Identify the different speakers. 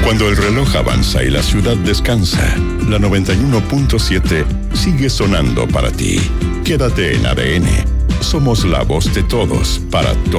Speaker 1: Cuando el reloj avanza y la ciudad descansa, la 91.7 sigue sonando para ti. Quédate en ADN. Somos la voz de todos, para todos.